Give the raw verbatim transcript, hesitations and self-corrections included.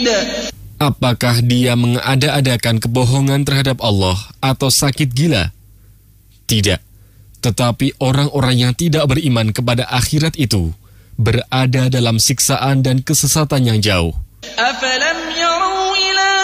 Apakah dia mengada-adakan kebohongan terhadap Allah atau sakit gila? Tidak. Tetapi orang-orang yang tidak beriman kepada akhirat itu berada dalam siksaan dan kesesatan yang jauh. أَفَلَمْ يَرَوْا إِلَى